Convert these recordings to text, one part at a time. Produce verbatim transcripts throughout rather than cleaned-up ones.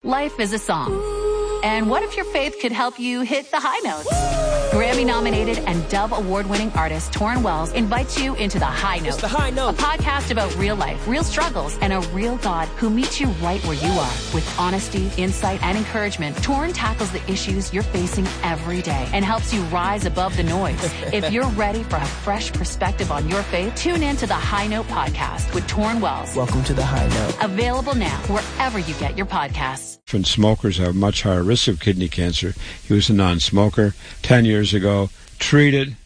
Life is a song. And what if your faith could help you hit the high notes? Grammy-nominated and Dove Award-winning artist Torrin Wells invites you into The High Note. It's The High Note. A podcast about real life, real struggles, and a real God who meets you right where you are. With honesty, insight, and encouragement, Torrin tackles the issues you're facing every day and helps you rise above the noise. If you're ready for a fresh perspective on your faith, tune in to The High Note podcast with Torrin Wells. Welcome to The High Note. Available now wherever you get your podcasts. Smokers have much higher risk of kidney cancer. He was a non-smoker ten years ago, treated,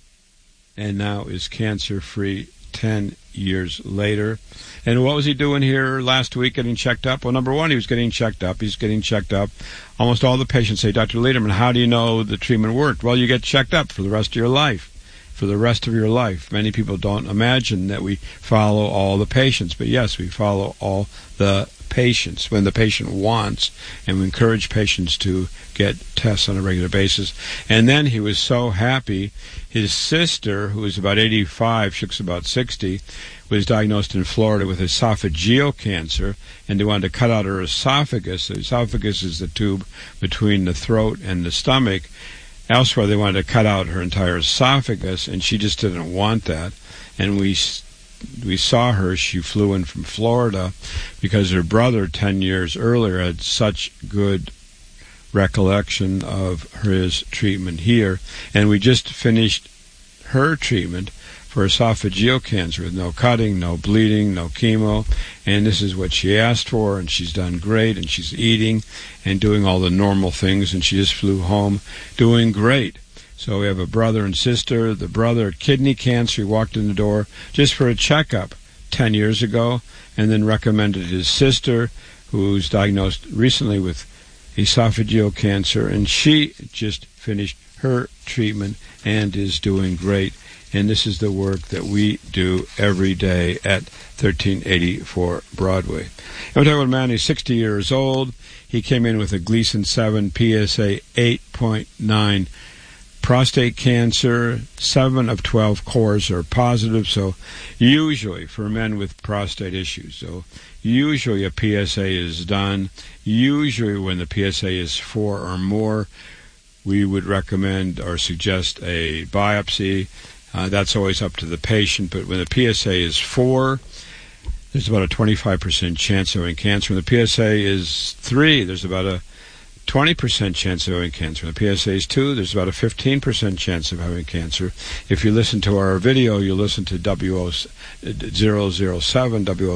and now is cancer-free ten years later. And what was he doing here last week getting checked up? Well, number one, he was getting checked up. He's getting checked up. Almost all the patients say, Doctor Lederman, how do you know the treatment worked? Well, you get checked up for the rest of your life. For the rest of your life. Many people don't imagine that we follow all the patients, but yes, we follow all the patients when the patient wants, and we encourage patients to get tests on a regular basis. And then he was so happy. His sister, who was about eighty-five, she was about sixty, was diagnosed in Florida with esophageal cancer, and they wanted to cut out her esophagus. The esophagus is the tube between the throat and the stomach. Elsewhere, they wanted to cut out her entire esophagus, and she just didn't want that. And we we saw her. She flew in from Florida because her brother, ten years earlier, had such good recollection of his treatment here. And we just finished her treatment for esophageal cancer with no cutting, no bleeding, no chemo. And this is what she asked for, and she's done great, and she's eating and doing all the normal things, and she just flew home doing great. So we have a brother and sister. The brother, kidney cancer, he walked in the door just for a checkup ten years ago, and then recommended his sister, who's diagnosed recently with esophageal cancer, and she just finished her treatment and is doing great. And this is the work that we do every day at thirteen eighty-four Broadway. And we're talking about a man who's sixty years old. He came in with a Gleason seven, P S A eight point nine, prostate cancer. seven of twelve cores are positive, so usually for men with prostate issues. So usually a P S A is done. Usually when the P S A is four or more, we would recommend or suggest a biopsy. Uh, that's always up to the patient, but when the P S A is four, there's about a twenty-five percent chance of having cancer. When the P S A is three, there's about a twenty percent chance of having cancer. When the P S A is two, there's about a fifteen percent chance of having cancer. If you listen to our video, you'll listen to W O zero zero seven, W O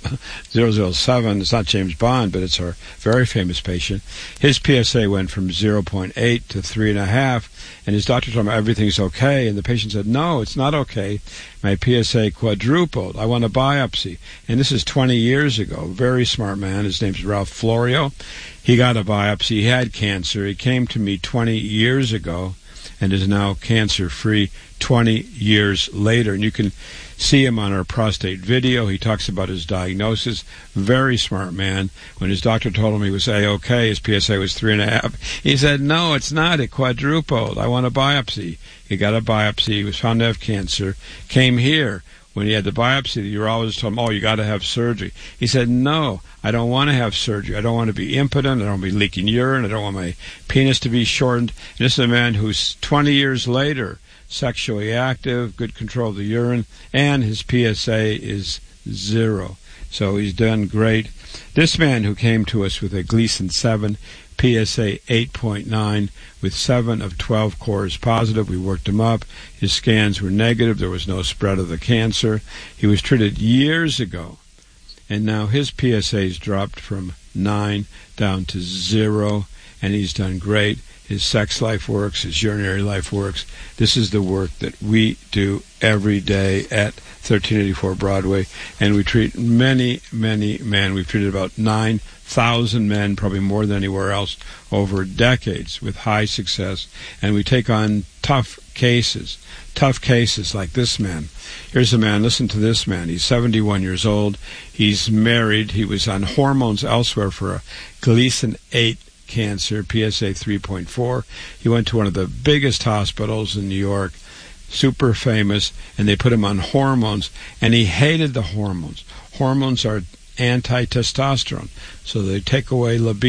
zero zero seven. It's not James Bond, but it's our very famous patient. His P S A went from zero point eight to three point five, and his doctor told him everything's okay, and the patient said, no, it's not okay. My P S A quadrupled. I want a biopsy. And this is twenty years ago. Very smart man. His name's Ralph Florio. He got a biopsy. He had cancer. He came to me twenty years ago and is now cancer-free twenty years later. And you can see him on our prostate video. He talks about his diagnosis. Very smart man. When his doctor told him he was A-OK, his P S A was three and a half. He said, no, it's not. It quadrupled. I want a biopsy. He got a biopsy. He was found to have cancer. Came here. When he had the biopsy, the urologist told him, oh, you got to have surgery. He said, no, I don't want to have surgery. I don't want to be impotent. I don't want to be leaking urine. I don't want my penis to be shortened. And this is a man who's twenty years later, sexually active, good control of the urine, and his P S A is zero. So he's done great. This man who came to us with a Gleason seven, P S A eight point nine, with seven of twelve cores positive. We worked him up. His scans were negative. There was no spread of the cancer. He was treated years ago, and now his P S A's dropped from nine down to zero, and he's done great. His sex life works. His urinary life works. This is the work that we do every day at thirteen eighty-four Broadway, and we treat many, many men. We've treated about nine thousand men, probably more than anywhere else, over decades with high success. And we take on tough cases, tough cases like this man. Here's a man, listen to this man. He's seventy-one years old. He's married. He was on hormones elsewhere for a Gleason eight cancer, P S A three point four. He went to one of the biggest hospitals in New York, super famous, and they put him on hormones, and he hated the hormones. Hormones are anti-testosterone, so they take away libido.